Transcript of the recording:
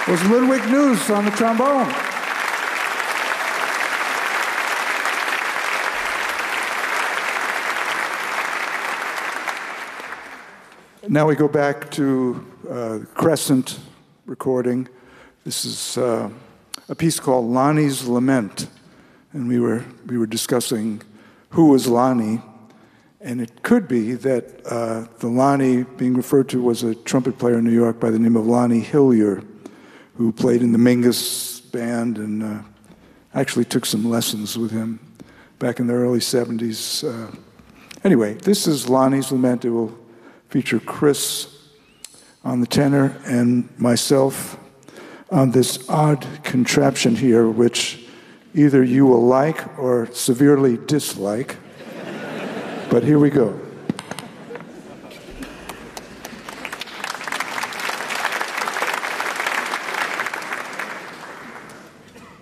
was Ludwig News on the trombone. Now we go back to Crescent recording. This is a piece called Lonnie's Lament. And we were discussing who was Lonnie. And it could be that the Lonnie being referred to was a trumpet player in New York by the name of Lonnie Hillier, who played in the Mingus band and actually took some lessons with him back in the early 70s. Anyway, this is Lonnie's Lament. It will feature Chris on the tenor and myself on this odd contraption here, which either you will like or severely dislike. But here we go.